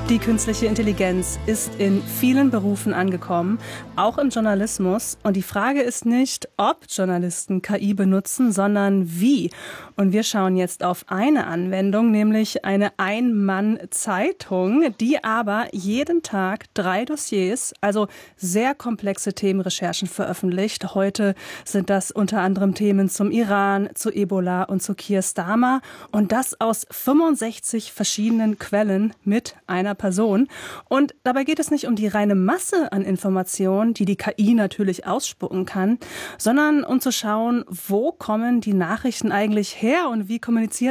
Die künstliche Intelligenz ist in vielen Berufen angekommen, auch im Journalismus. Und die Frage ist nicht, ob Journalisten KI benutzen, sondern wie. Und wir schauen jetzt auf eine Anwendung, nämlich eine Ein-Mann-Zeitung, die aber jeden Tag 3 Dossiers, also sehr komplexe Themenrecherchen veröffentlicht. Heute sind das unter anderem Themen zum Iran, zu Ebola und zu Keir Starmer. Und das aus 65 verschiedenen Quellen mit einer Person. Und dabei geht es nicht um die reine Masse an Informationen, die die KI natürlich ausspucken kann, sondern um zu schauen, wo kommen die Nachrichten eigentlich her und wie kommunizieren